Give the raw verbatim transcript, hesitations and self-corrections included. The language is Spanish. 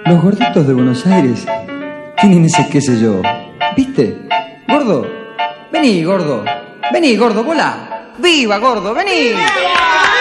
Los gorditos de Buenos Aires tienen ese qué sé yo. ¿Viste? Gordo, vení, gordo. Vení, gordo, volá. ¡Viva, gordo, vení! ¡Viva!